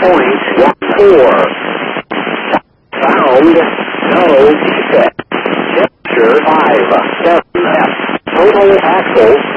1.14. Found, no, set. Gesture 5, 7 left. Total axle